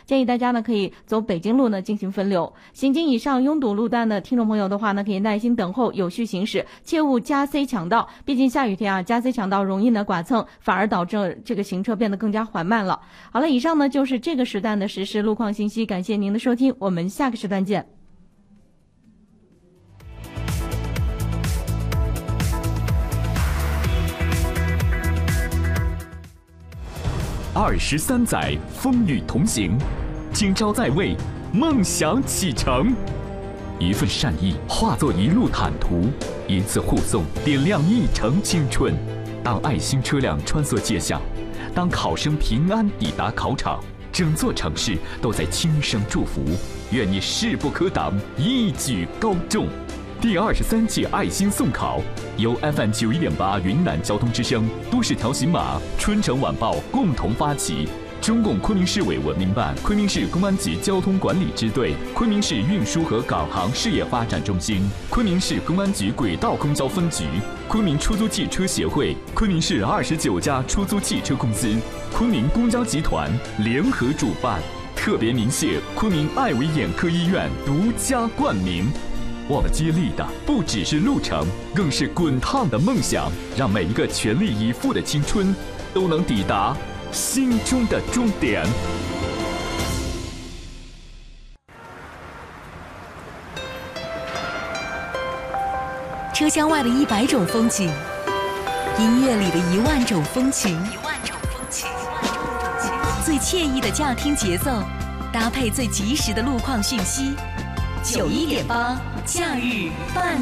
建议大家呢可以走北京路呢进行分流。行经以上拥堵路段的听众朋友的话呢，可以耐心等候，有序行驶，切勿加 C 抢道。毕竟下雨天啊，加 C 抢道容易呢剐蹭，反而导致这个行车变得更加缓慢了。好了，以上呢就是这个时段的实时路况信息，感谢您的收听，我们下个时段见。 23载风雨同行，今朝在位，梦想启程。一份善意化作一路坦途，一次护送点亮一程青春。当爱心车辆穿梭街巷，当考生平安抵达考场，整座城市都在轻声祝福。愿你势不可挡，一举高中。第23届爱心送考由 FM 91.8云南交通之声、都市调频码、春城晚报共同发起，中共昆明市委文明办、昆明市公安局交通管理支队、昆明市运输和港航事业发展中心、昆明市公安局轨道公交分局、昆明出租汽车协会、昆明市29家出租汽车公司、昆明公交集团联合主办，特别鸣谢昆明爱维眼科医院独家冠名。我们接力的不只是路程，更是滚烫的梦想，让每一个全力以赴的青春都能抵达心中的终点。 车厢外的100种风景，音乐里的10000种风情，最惬意的驾听节奏，搭配最及时的路况讯息。91.8假日伴